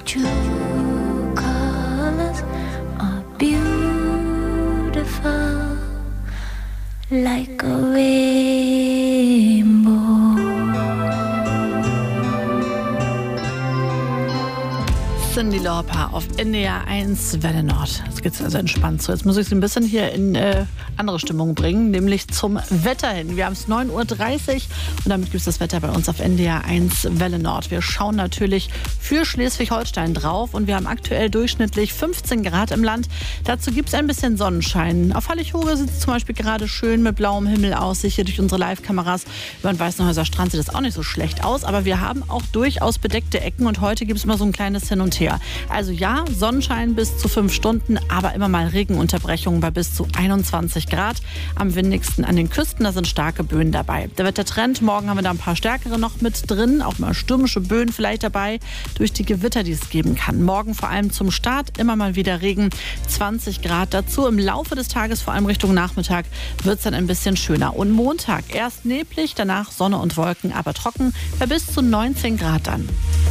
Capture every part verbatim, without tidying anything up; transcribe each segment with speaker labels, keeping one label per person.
Speaker 1: true colors are beautiful, like a rainbow.
Speaker 2: Cyndi Lauper auf N D R eins Welle Nord. Jetzt geht's also entspannt zu. Jetzt muss ich Sie ein bisschen hier in äh, andere Stimmung bringen, nämlich zum Wetter hin. Wir haben es neun Uhr dreißig und damit gibt es das Wetter bei uns auf N D R eins Welle Nord. Wir schauen natürlich für Schleswig-Holstein drauf und wir haben aktuell durchschnittlich fünfzehn Grad im Land. Dazu gibt es ein bisschen Sonnenschein. Auf Hallig-Hoge sieht es zum Beispiel gerade schön mit blauem Himmel aus. Sicher durch unsere Live-Kameras über den Weißenhäuser Strand sieht das auch nicht so schlecht aus, aber wir haben auch durchaus bedeckte Ecken und heute gibt es immer so ein kleines Hin und Her. Also ja, Sonnenschein bis zu fünf Stunden, aber immer mal Regenunterbrechungen bei bis zu einundzwanzig Grad. Am windigsten an den Küsten, da sind starke Böen dabei. Der Wettertrend, morgen haben wir da ein paar stärkere noch mit drin, auch mal stürmische Böen vielleicht dabei, durch die Gewitter, die es geben kann. Morgen vor allem zum Start immer mal wieder Regen, zwanzig Grad dazu. Im Laufe des Tages, vor allem Richtung Nachmittag, wird es dann ein bisschen schöner. Und Montag erst neblig, danach Sonne und Wolken, aber trocken, bei bis zu neunzehn Grad dann.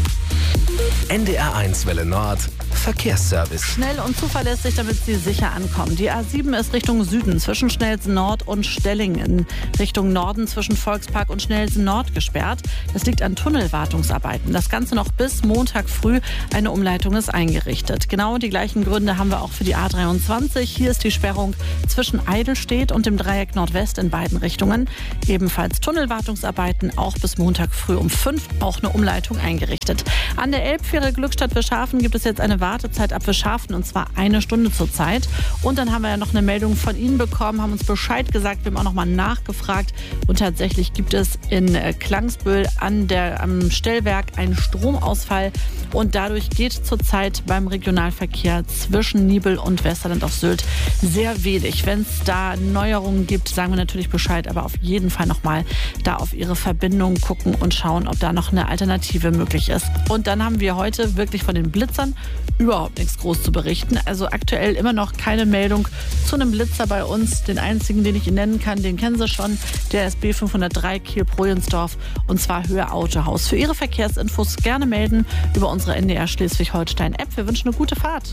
Speaker 3: N D R eins Welle Nord Verkehrsservice.
Speaker 2: Schnell und zuverlässig, damit Sie sicher ankommen. Die A sieben ist Richtung Süden zwischen Schnellsen Nord und Stelling, in Richtung Norden zwischen Volkspark und Schnellsen Nord gesperrt. Das liegt an Tunnelwartungsarbeiten. Das Ganze noch bis Montag früh. Eine Umleitung ist eingerichtet. Genau die gleichen Gründe haben wir auch für die A dreiundzwanzig. Hier ist die Sperrung zwischen Eidelstedt und dem Dreieck Nordwest in beiden Richtungen. Ebenfalls Tunnelwartungsarbeiten, auch bis Montag früh um fünf. Auch eine Umleitung eingerichtet. An der Elbfähre Glückstadt Fischhafen gibt es jetzt eine Wartezeit ab Fischhafen und zwar eine Stunde zur Zeit. Und dann haben wir ja noch eine Meldung von Ihnen bekommen, haben uns Bescheid gesagt, wir haben auch noch mal nachgefragt und tatsächlich gibt es in Klangsbühl an der, am Stellwerk einen Stromausfall und dadurch geht zurzeit beim Regionalverkehr zwischen Nibel und Westerland auf Sylt sehr wenig. Wenn es da Neuerungen gibt, sagen wir natürlich Bescheid, aber auf jeden Fall noch mal da auf Ihre Verbindung gucken und schauen, ob da noch eine Alternative möglich ist. Und dann haben wir heute wirklich von den Blitzern überhaupt nichts groß zu berichten. Also aktuell immer noch keine Meldung zu einem Blitzer bei uns. Den einzigen, den ich Ihnen nennen kann, den kennen Sie schon. Der ist B fünfhundertdrei Kiel-Projensdorf und zwar Höhe Autohaus. Für Ihre Verkehrsinfos gerne melden über unsere N D R Schleswig-Holstein-App. Wir wünschen eine gute Fahrt.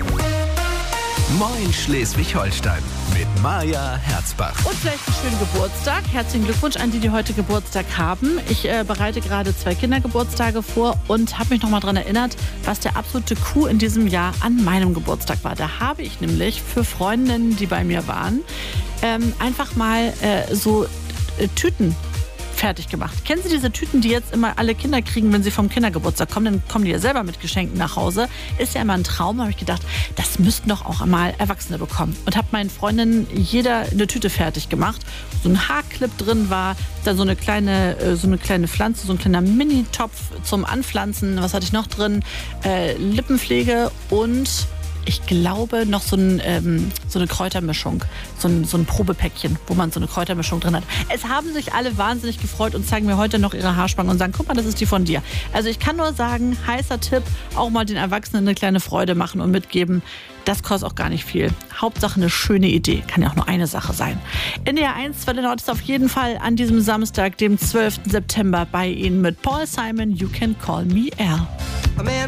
Speaker 3: Moin Schleswig-Holstein mit Maja Herzbach.
Speaker 2: Und vielleicht einen schönen Geburtstag. Herzlichen Glückwunsch an die, die heute Geburtstag haben. Ich äh, bereite gerade zwei Kindergeburtstage vor und habe mich noch mal daran erinnert, was der absolute Coup in diesem Jahr an meinem Geburtstag war. Da habe ich nämlich für Freundinnen, die bei mir waren, ähm, einfach mal äh, so äh, Tüten fertig gemacht. Kennen Sie diese Tüten, die jetzt immer alle Kinder kriegen, wenn sie vom Kindergeburtstag kommen? Dann kommen die ja selber mit Geschenken nach Hause. Ist ja immer ein Traum. Da habe ich gedacht, das müssten doch auch einmal Erwachsene bekommen. Und habe meinen Freundinnen jeder eine Tüte fertig gemacht. So ein Haarclip drin war, dann so eine kleine, so eine kleine Pflanze, so ein kleiner Mini-Topf zum Anpflanzen. Was hatte ich noch drin? Äh, Lippenpflege und ich glaube, noch so, ein, ähm, so eine Kräutermischung, so ein, so ein Probepäckchen, wo man so eine Kräutermischung drin hat. Es haben sich alle wahnsinnig gefreut und zeigen mir heute noch ihre Haarspangen und sagen, guck mal, das ist die von dir. Also ich kann nur sagen, heißer Tipp, auch mal den Erwachsenen eine kleine Freude machen und mitgeben. Das kostet auch gar nicht viel. Hauptsache eine schöne Idee. Kann ja auch nur eine Sache sein. N D R eins Welle Nord ist auf jeden Fall an diesem Samstag, dem zwölften September, bei Ihnen mit Paul Simon, You Can Call Me Al.